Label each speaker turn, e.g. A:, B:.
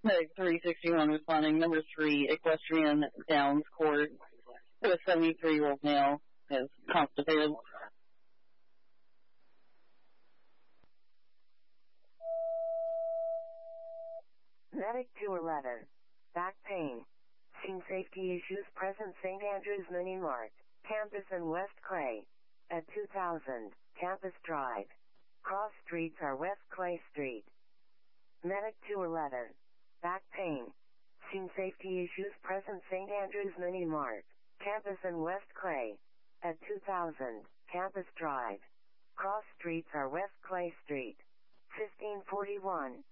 A: Medic 361 responding. Number 3, Equestrian Downs Court. A 73-year-old male is constipated.
B: Medic 211. Back pain. Scene safety issues present St. Andrews Mini Mart, Campus and West Clay. At 2000, Campus Drive. Cross streets are West Clay Street. Medic 211. Back pain. Scene safety issues present St. Andrews Mini Mart, Campus and West Clay. At 2000, Campus Drive. Cross streets are West Clay Street. 1541.